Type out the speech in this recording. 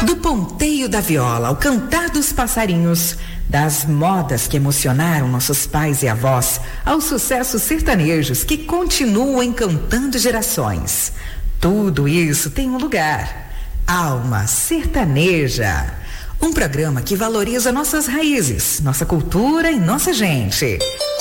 Do ponteio da viola ao cantar dos passarinhos, das modas que emocionaram nossos pais e avós, aos sucessos sertanejos que continuam encantando gerações. Tudo isso tem um lugar. Alma Sertaneja. Um programa que valoriza nossas raízes, nossa cultura e nossa gente.